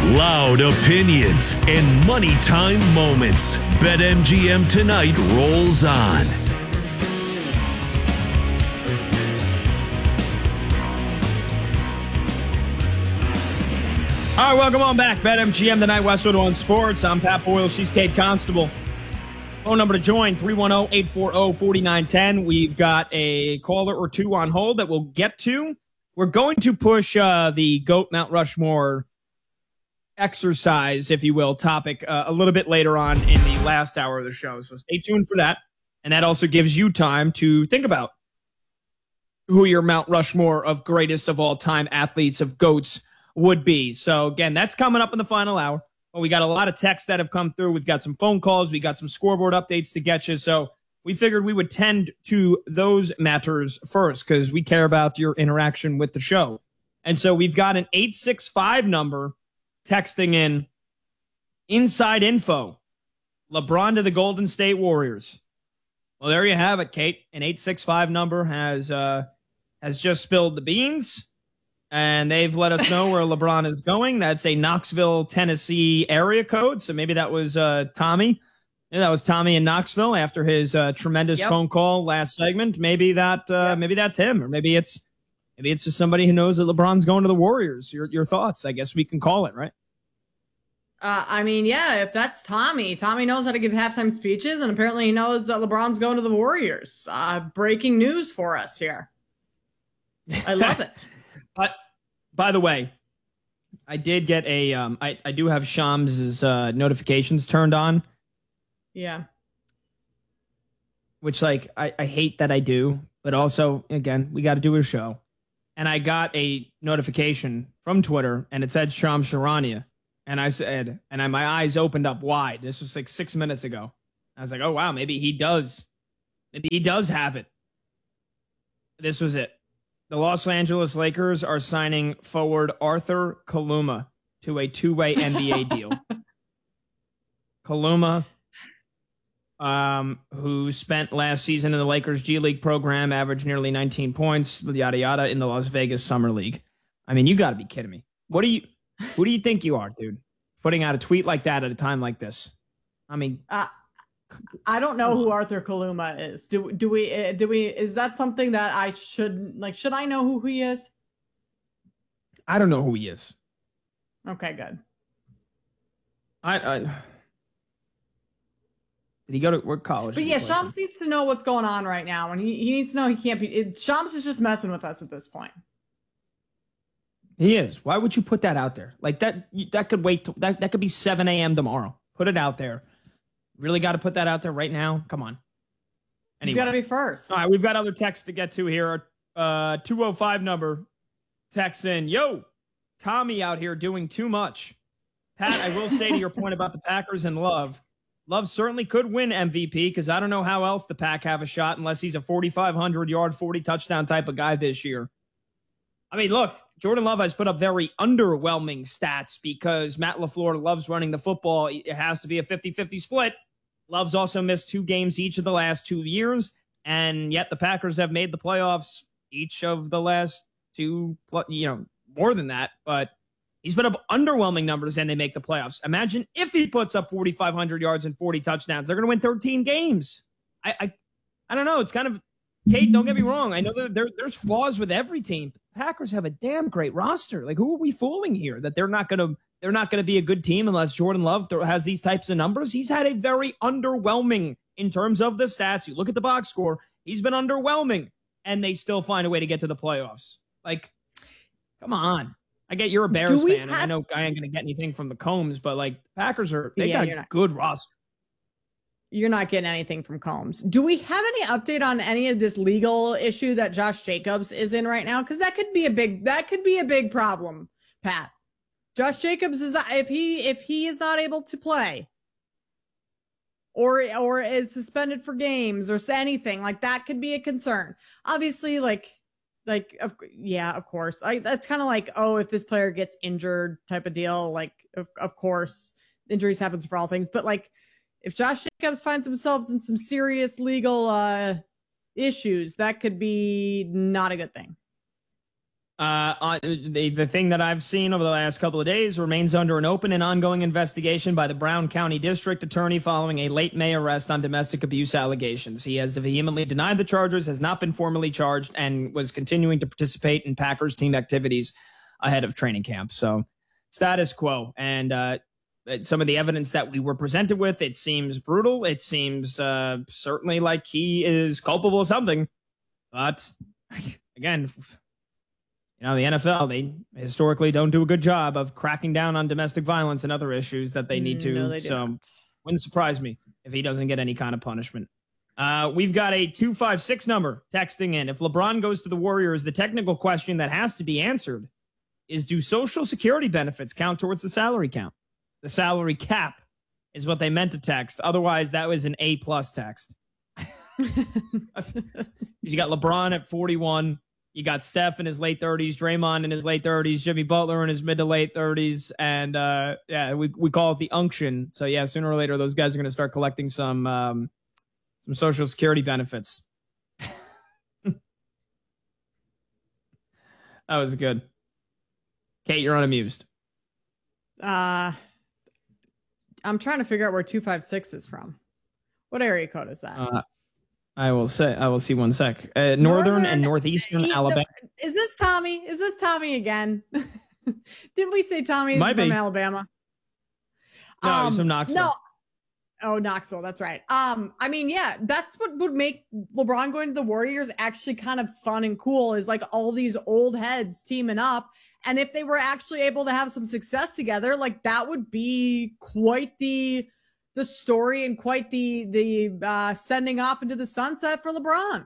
Loud opinions and money time moments. BetMGM tonight rolls on. All right, welcome on back. BetMGM tonight, Westwood One Sports. I'm Pat Boyle. She's Kate Constable. Phone number to join, 310-840-4910. We've got a caller or two on hold that we'll get to. We're going to push the GOAT Mount Rushmore exercise, if you will, topic a little bit later on in the last hour of the show. So stay tuned for that. And that also gives you time to think about who your Mount Rushmore of greatest of all time athletes of GOATs would be. So again, that's coming up in the final hour. Well, we got a lot of texts that have come through. We've got some phone calls. We got some scoreboard updates to get you. So we figured we would tend to those matters first because we care about your interaction with the show. And so we've got an 865 number texting in inside info. LeBron to the Golden State Warriors. Well, there you have it, Kate. An 865 number has just spilled the beans. And they've let us know where LeBron is going. That's a Knoxville, Tennessee area code. So maybe that was Tommy. Yeah, that was Tommy in Knoxville after his tremendous phone call last segment. Maybe maybe that's him, or maybe it's just somebody who knows that LeBron's going to the Warriors. Your thoughts? I guess we can call it, right? I mean, yeah, if that's Tommy knows how to give halftime speeches, and apparently he knows that LeBron's going to the Warriors. Breaking news for us here. I love it. But by the way, I did get I do have Shams' notifications turned on. Yeah. Which, like, I hate that I do, but also, again, we got to do a show. And I got a notification from Twitter, and it said Shams Charania. And I said, my eyes opened up wide. This was like 6 minutes ago. I was like, oh, wow, maybe he does have it. This was it. The Los Angeles Lakers are signing forward Arthur Kaluma to a two-way NBA deal. Kaluma, who spent last season in the Lakers G League program, averaged nearly 19 points, yada, yada, in the Las Vegas Summer League. I mean, you got to be kidding me. Who do you think you are, dude? Putting out a tweet like that at a time like this. I mean... I don't know who Arthur Kaluma is. Do we, is that something that I should I know who he is? I don't know who he is. Okay, good. Did he go to what college? But yeah, Shams needs to know what's going on right now, and he needs to know he can't be. Shams is just messing with us at this point. He is. Why would you put that out there? Like that could wait. That could be 7 a.m. tomorrow. Put it out there. Really got to put that out there right now? Come on. Anyway. You got to be first. All right, we've got other texts to get to here. 205 number texts in. Yo, Tommy out here doing too much. Pat, I will say to your point about the Packers and Love certainly could win MVP because I don't know how else the Pack have a shot unless he's a 4,500-yard, 40-touchdown type of guy this year. I mean, look, Jordan Love has put up very underwhelming stats because Matt LaFleur loves running the football. It has to be a 50-50 split. Love's also missed 2 games each of the last 2 years, and yet the Packers have made the playoffs each of the last 2, more than that, but he's put up underwhelming numbers and they make the playoffs. Imagine if he puts up 4,500 yards and 40 touchdowns. They're going to win 13 games. I don't know. It's kind of, Kate, don't get me wrong. I know there's flaws with every team. Packers have a damn great roster. Like, who are we fooling here that they're not going to be a good team unless Jordan Love has these types of numbers? He's had a very underwhelming in terms of the stats. You look at the box score, he's been underwhelming, and they still find a way to get to the playoffs. Like, come on. I get you're a Bears fan, and I know I ain't going to get anything from the Combs, but like Packers got a good roster. You're not getting anything from Combs. Do we have any update on any of this legal issue that Josh Jacobs is in right now? Because that could be a big problem, Pat. Josh Jacobs is if he is not able to play or is suspended for games or anything like that could be a concern. Obviously, of course. That's kind of like, oh, if this player gets injured type of deal. Like, of course, injuries happens for all things, but like. If Josh Jacobs finds himself in some serious legal issues, that could be not a good thing. The thing that I've seen over the last couple of days remains under an open and ongoing investigation by the Brown County District Attorney following a late May arrest on domestic abuse allegations. He has vehemently denied the charges, has not been formally charged, and was continuing to participate in Packers team activities ahead of training camp. So status quo. And some of the evidence that we were presented with, it seems brutal. It seems certainly like he is culpable of something. But again, the NFL, they historically don't do a good job of cracking down on domestic violence and other issues that they need to. No, they so don't. Wouldn't surprise me if he doesn't get any kind of punishment. We've got a 256 number texting in. If LeBron goes to the Warriors, the technical question that has to be answered is, do Social Security benefits count towards the salary count? The salary cap is what they meant to text. Otherwise, that was an A+ text. You got LeBron at 41. You got Steph in his late 30s, Draymond in his late 30s, Jimmy Butler in his mid to late 30s, and we call it the unction. So yeah, sooner or later those guys are going to start collecting some Social Security benefits. That was good. Kate, you're unamused. I'm trying to figure out where 256 is from. What area code is that? I will see one sec. Northern and northeastern Alabama. Is this Tommy? Is this Tommy again? Didn't we say Tommy is from Alabama? No, he's from Knoxville. No. Oh, Knoxville. That's right. I mean, yeah, that's what would make LeBron going to the Warriors actually kind of fun and cool, is like all these old heads teaming up. And if they were actually able to have some success together, like that would be quite the story and quite the sending off into the sunset for LeBron.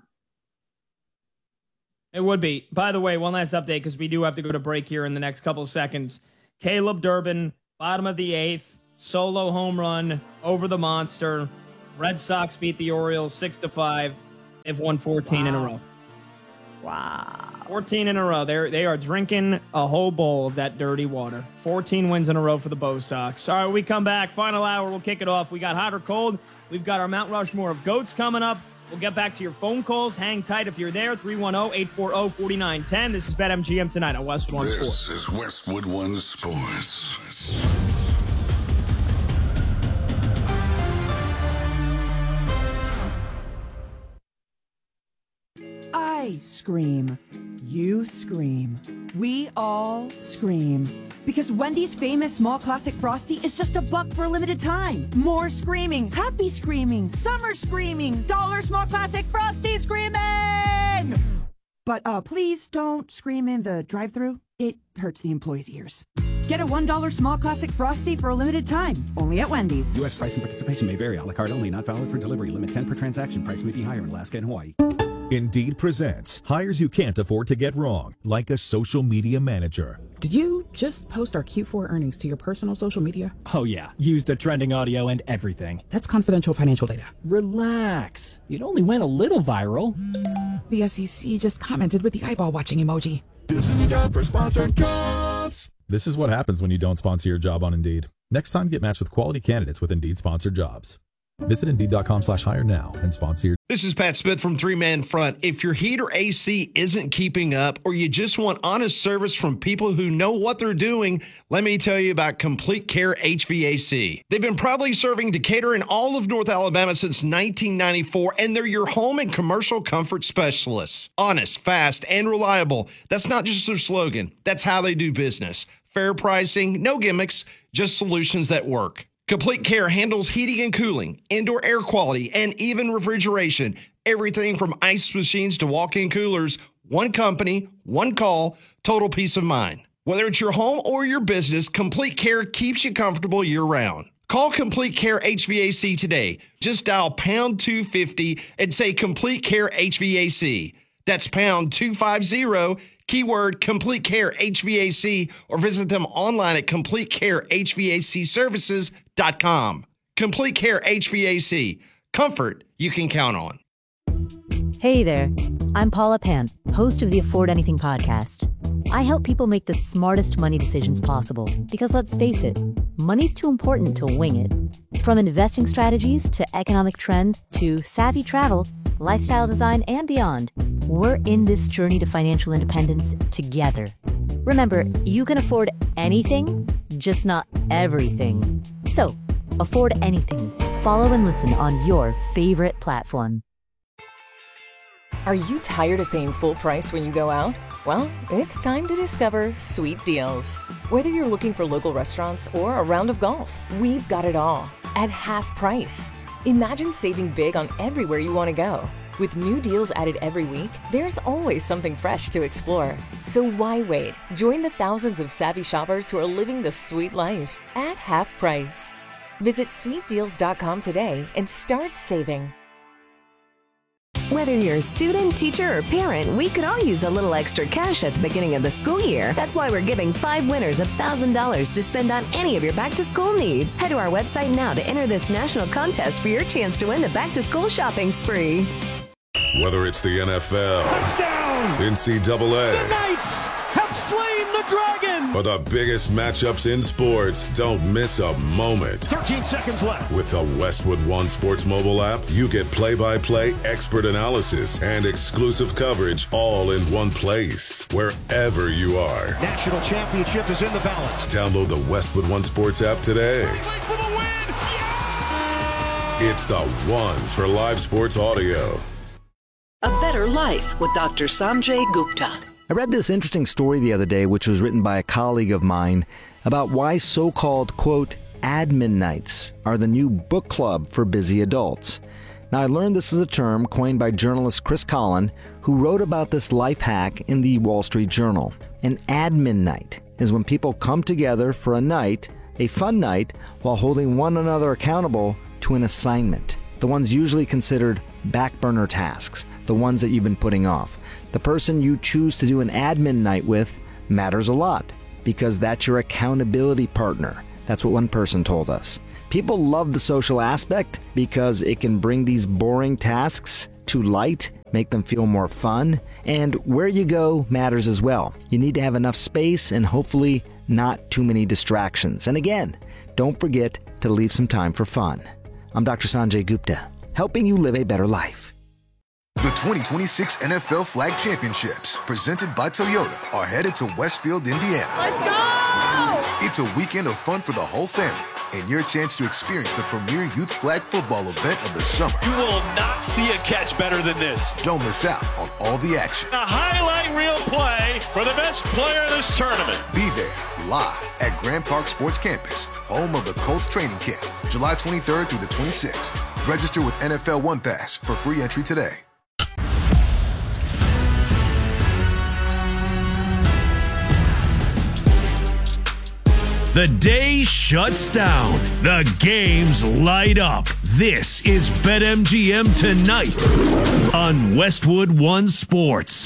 It would be. By the way, one last update, because we do have to go to break here in the next couple of seconds. Caleb Durbin, bottom of the 8th, solo home run over the monster. Red Sox beat the Orioles 6-5. They've won 14 in a row. Wow. 14 in a row. They are drinking a whole bowl of that dirty water. 14 wins in a row for the Bo Sox. All right, we come back. Final hour. We'll kick it off. We got hot or cold. We've got our Mount Rushmore of GOATs coming up. We'll get back to your phone calls. Hang tight if you're there. 310-840-4910. This is BetMGM tonight on Westwood One Sports. This is Westwood One Sports. I scream. You scream. We all scream. Because Wendy's famous small classic Frosty is just $1 for a limited time. More screaming, happy screaming, summer screaming, dollar small classic Frosty screaming! But please don't scream in the drive-thru. It hurts the employees' ears. Get a $1 small classic Frosty for a limited time, only at Wendy's. U.S. price and participation may vary. A la carte only, not valid for delivery. Limit 10 per transaction. Price may be higher in Alaska and Hawaii. Indeed presents hires you can't afford to get wrong, like a social media manager. Did you just post our Q4 earnings to your personal social media? Oh yeah, used the trending audio and everything. That's confidential financial data. Relax. It only went a little viral. The SEC just commented with the eyeball watching emoji. This is a job for sponsored jobs. This is what happens when you don't sponsor your job on Indeed. Next time, get matched with quality candidates with Indeed sponsored jobs. Visit Indeed.com/hire now and sponsor your... This is Pat Smith from Three Man Front. If your heat or AC isn't keeping up, or you just want honest service from people who know what they're doing, let me tell you about Complete Care HVAC. They've been proudly serving Decatur and all of North Alabama since 1994, and they're your home and commercial comfort specialists. Honest, fast, and reliable. That's not just their slogan. That's how they do business. Fair pricing, no gimmicks, just solutions that work. Complete Care handles heating and cooling, indoor air quality, and even refrigeration. Everything from ice machines to walk-in coolers. One company, one call, total peace of mind. Whether it's your home or your business, Complete Care keeps you comfortable year-round. Call Complete Care HVAC today. Just dial pound 250 and say Complete Care HVAC. That's pound 250, keyword Complete Care HVAC, or visit them online at CompleteCareHVACServices.com. Complete Care HVAC. Comfort you can count on. Hey there. I'm Paula Pant, host of the Afford Anything podcast. I help people make the smartest money decisions possible because, let's face it, money's too important to wing it. From investing strategies to economic trends to savvy travel, lifestyle design, and beyond, we're in this journey to financial independence together. Remember, you can afford anything, just not everything. So, afford anything. Follow and listen on your favorite platform. Are you tired of paying full price when you go out? Well, it's time to discover Sweet Deals. Whether you're looking for local restaurants or a round of golf, we've got it all at half price. Imagine saving big on everywhere you want to go. With new deals added every week, there's always something fresh to explore. So why wait? Join the thousands of savvy shoppers who are living the sweet life at half price. Visit sweetdeals.com today and start saving. Whether you're a student, teacher, or parent, we could all use a little extra cash at the beginning of the school year. That's why we're giving 5 winners $1,000 to spend on any of your back-to-school needs. Head to our website now to enter this national contest for your chance to win the back-to-school shopping spree. Whether it's the NFL, touchdown, NCAA, the Knights have slain the dragon, or the biggest matchups in sports, don't miss a moment. 13 seconds left. With the Westwood One Sports mobile app, you get play-by-play expert analysis and exclusive coverage all in one place, wherever you are. National championship is in the balance. Download the Westwood One Sports app today. For the win. Yeah! It's the one for live sports audio. A Better Life with Dr. Sanjay Gupta. I read this interesting story the other day, which was written by a colleague of mine, about why so-called, quote, admin nights are the new book club for busy adults. Now, I learned this is a term coined by journalist Chris Collin, who wrote about this life hack in the Wall Street Journal. An admin night is when people come together for a night, a fun night, while holding one another accountable to an assignment. The ones usually considered back burner tasks, the ones that you've been putting off. The person you choose to do an admin night with matters a lot because that's your accountability partner. That's what one person told us. People love the social aspect because it can bring these boring tasks to light, make them feel more fun, and where you go matters as well. You need to have enough space and hopefully not too many distractions. And again, don't forget to leave some time for fun. I'm Dr. Sanjay Gupta, helping you live a better life. The 2026 NFL Flag Championships, presented by Toyota, are headed to Westfield, Indiana. Let's go! It's a weekend of fun for the whole family and your chance to experience the premier youth flag football event of the summer. You will not see a catch better than this. Don't miss out on all the action. A highlight reel play for the best player of this tournament. Be there live at Grand Park Sports Campus, home of the Colts training camp, July 23rd through the 26th. Register with NFL One Pass for free entry today. The day shuts down. The games light up. This is BetMGM Tonight on Westwood One Sports.